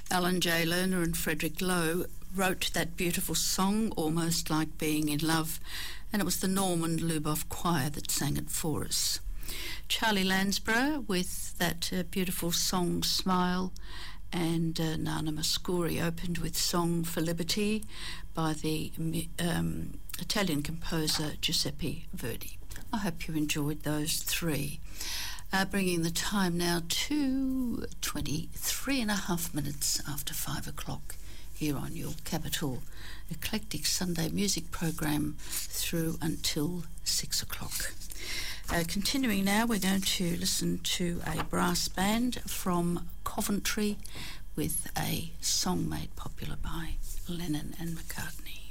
Alan J. Lerner and Frederick Lowe wrote that beautiful song, Almost Like Being in Love, and it was the Norman Luboff Choir that sang it for us. Charlie Lansborough with that beautiful song Smile, and Nana Mouskouri opened with Song for Liberty by the Italian composer Giuseppe Verdi. I hope you enjoyed those three. Bringing the time now to 23 and a half minutes after 5 o'clock here on your Capital Eclectic Sunday music program through until 6 o'clock. Continuing now, we're going to listen to a brass band from Coventry with a song made popular by Lennon and McCartney.